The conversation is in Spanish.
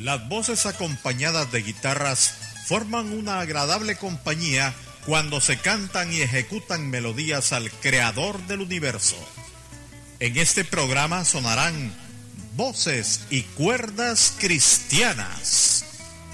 Las voces acompañadas de guitarras forman una agradable compañía cuando se cantan y ejecutan melodías al Creador del universo. En este programa sonarán voces y cuerdas cristianas.